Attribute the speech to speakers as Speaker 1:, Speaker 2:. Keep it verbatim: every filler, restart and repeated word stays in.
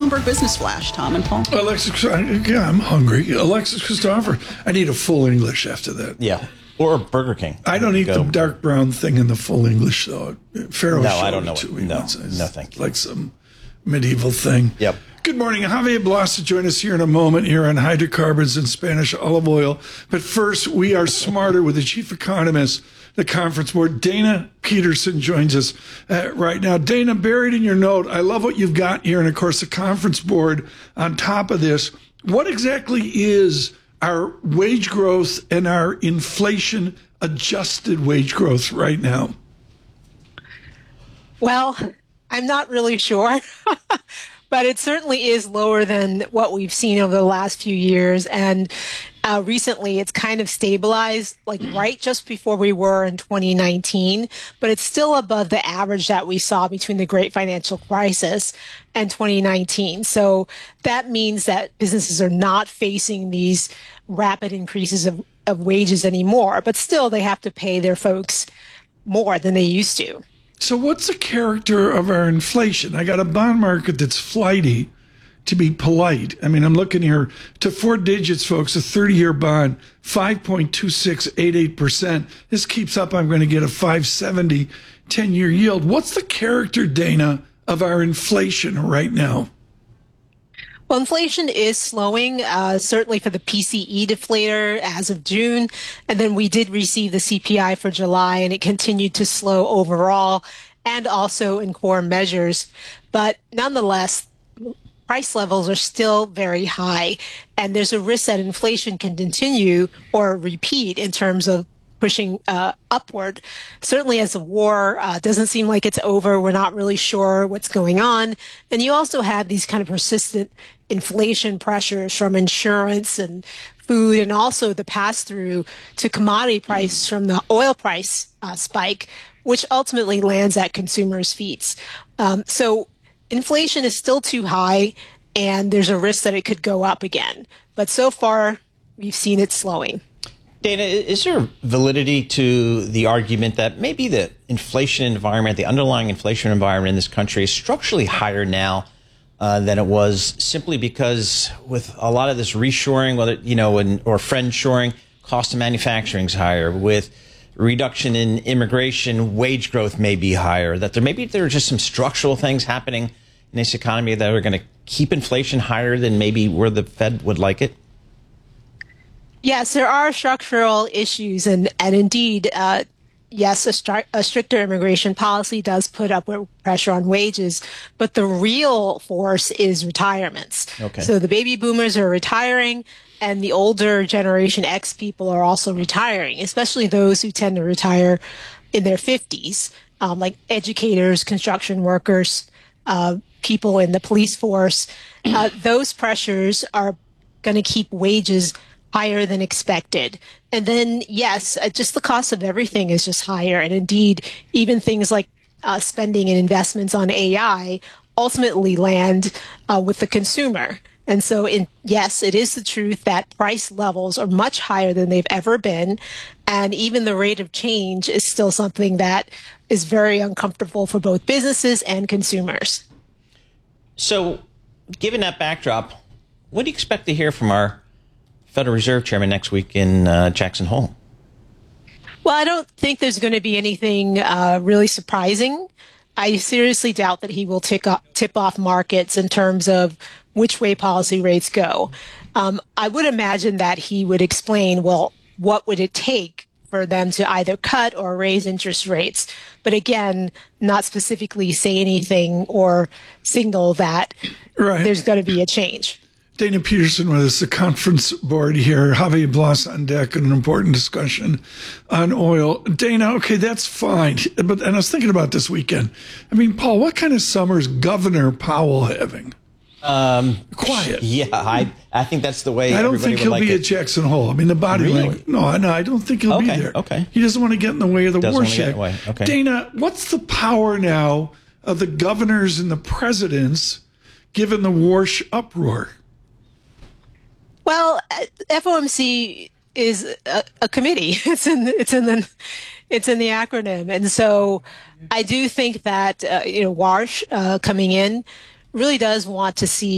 Speaker 1: Bloomberg Business Flash. Tom and Paul.
Speaker 2: Alexis, yeah, I'm hungry. Alexis Christopher. I need a full English after that.
Speaker 3: Yeah. Or Burger King.
Speaker 2: I don't eat
Speaker 3: Go.
Speaker 2: the dark brown thing in the full English, though. Pharaoh
Speaker 3: No,
Speaker 2: showed
Speaker 3: I don't know
Speaker 2: it to
Speaker 3: what-
Speaker 2: me
Speaker 3: no,
Speaker 2: once. It's
Speaker 3: no, thank you.
Speaker 2: Like some medieval thing.
Speaker 3: Yep.
Speaker 2: Good morning. Javier Blas to join us here in a moment here on hydrocarbons and Spanish olive oil. But first, we are smarter with the chief economist, the conference board. Dana Peterson joins us uh, right now. Dana, buried in your note, I love what you've got here. And of course, the conference board on top of this. What exactly is our wage growth and our inflation adjusted wage growth right now?
Speaker 4: Well, I'm not really sure, but it certainly is lower than what we've seen over the last few years. And uh, recently it's kind of stabilized, like right just before we were in twenty nineteen, but it's still above the average that we saw between the great financial crisis and twenty nineteen. So that means that businesses are not facing these rapid increases of, of wages anymore, but still they have to pay their folks more than they used to.
Speaker 2: So what's the character of our inflation? I got a bond market that's flighty, to be polite. I mean, I'm looking here to four digits, folks, a thirty-year bond, five point two six eight eight percent. This keeps up, I'm going to get a five seventy ten-year yield. What's the character, Dana, of our inflation right now?
Speaker 4: Well, inflation is slowing, uh, certainly for the P C E deflator as of June. And then we did receive the C P I for July, and it continued to slow overall and also in core measures. But nonetheless, price levels are still very high. And there's a risk that inflation can continue or repeat in terms of pushing uh, upward. Certainly as the war uh, doesn't seem like it's over, we're not really sure what's going on. And you also have these kind of persistent inflation pressures from insurance and food, and also the pass-through to commodity price from the oil price uh, spike, which ultimately lands at consumers' feet. Um, so inflation is still too high, and there's a risk that it could go up again. But so far, we've seen it slowing.
Speaker 3: Dana, is there validity to the argument that maybe the inflation environment, the underlying inflation environment in this country is structurally higher now uh, than it was simply because with a lot of this reshoring, whether, you know, and, or friendshoring, cost of manufacturing is higher. With reduction in immigration, wage growth may be higher, that there maybe there are just some structural things happening in this economy that are going to keep inflation higher than maybe where the Fed would like it?
Speaker 4: Yes, there are structural issues, and, and indeed, uh, yes, a, stri- a stricter immigration policy does put upward pressure on wages, but the real force is retirements.
Speaker 3: Okay.
Speaker 4: So the baby boomers are retiring, and the older Generation X people are also retiring, especially those who tend to retire in their fifties, um, like educators, construction workers, uh, people in the police force. Uh, those pressures are going to keep wages higher than expected. And then, yes, uh, just the cost of everything is just higher. And indeed, even things like uh, spending and investments on A I ultimately land uh, with the consumer. And so, in, yes, it is the truth that price levels are much higher than they've ever been. And even the rate of change is still something that is very uncomfortable for both businesses and consumers.
Speaker 3: So, given that backdrop, what do you expect to hear from our Federal Reserve Chairman next week in uh, Jackson Hole?
Speaker 4: Well, I don't think there's going to be anything uh, really surprising. I seriously doubt that he will tick up, tip off markets in terms of which way policy rates go. Um, I would imagine that he would explain, well, what would it take for them to either cut or raise interest rates? But again, not specifically say anything or signal that
Speaker 2: Right.
Speaker 4: there's going to be a change.
Speaker 2: Dana Peterson with us, the conference board here. Javier Blas on deck, an important discussion on oil. Dana, okay, that's fine. But and I was thinking about this weekend. I mean, Paul, what kind of summer is Governor Powell having?
Speaker 3: Um,
Speaker 2: Quiet.
Speaker 3: Yeah, I I think that's the way.
Speaker 2: I don't
Speaker 3: everybody
Speaker 2: think
Speaker 3: would
Speaker 2: he'll
Speaker 3: like
Speaker 2: be
Speaker 3: it.
Speaker 2: at Jackson Hole. I mean, the body
Speaker 3: Really?
Speaker 2: language. No, no, I don't think he'll
Speaker 3: Okay,
Speaker 2: be there.
Speaker 3: okay.
Speaker 2: He doesn't want to get in the way of the
Speaker 3: Doesn't
Speaker 2: war
Speaker 3: want to get in
Speaker 2: shack.
Speaker 3: the way, okay.
Speaker 2: Dana, what's the power now of the governors and the presidents given the war sh- uproar?
Speaker 4: Well, F O M C is a, a committee. It's in it's in the it's in the acronym, and so I do think that uh, you know Warsh uh, coming in really does want to see